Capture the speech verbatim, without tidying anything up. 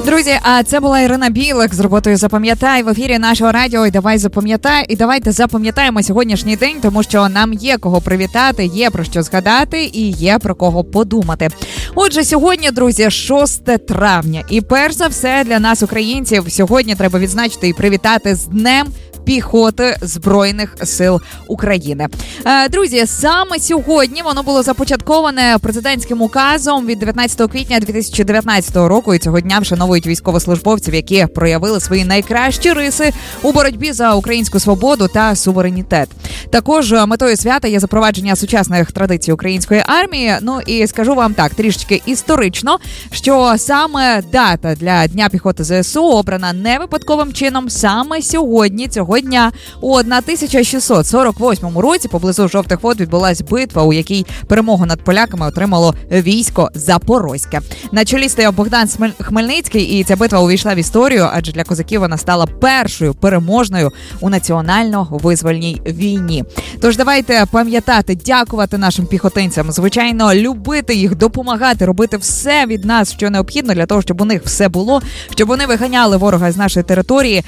Друзі, а це була Ірина Білик з роботою «Запам'ятай» в ефірі нашого радіо. І давай запам'ятай, і давайте запам'ятаємо сьогоднішній день, тому що нам є кого привітати, є про що згадати і є про кого подумати. Отже, сьогодні, друзі, шосте травня. І перш за все для нас, українців, сьогодні треба відзначити і привітати з Днем піхоти Збройних сил України. Друзі, саме сьогодні воно було започатковане президентським указом від дев'ятнадцятого квітня дві тисячі дев'ятнадцятого року, і цього дня вшановують військовослужбовців, які проявили свої найкращі риси у боротьбі за українську свободу та суверенітет. Також метою свята є запровадження сучасних традицій української армії. Ну і скажу вам так, трішечки історично, що саме дата для Дня піхоти ЗСУ обрана не випадковим чином. Саме сьогодні, цього дня, у тисяча шістсот сорок восьмому році поблизу Жовтих Вод відбулась битва, у якій перемогу над поляками отримало військо Запорозьке. На чолі стояв Богдан Хмельницький, і ця битва увійшла в історію, адже для козаків вона стала першою переможною у національно-визвольній війні. Тож давайте пам'ятати, дякувати нашим піхотинцям, звичайно, любити їх, допомагати, робити все від нас, що необхідно для того, щоб у них все було, щоб вони виганяли ворога з нашої території,